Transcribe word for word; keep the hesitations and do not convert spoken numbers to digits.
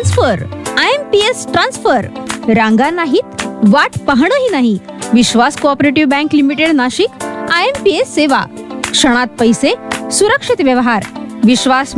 Transfer. I am P S transfer. रांगा नाहीत, वाट पाहणंही नाही. विश्वास cooperative bank limited Nashik. I am P S सेवा. क्षणात पैसे, सुरक्षित व्यवहार. विश्वास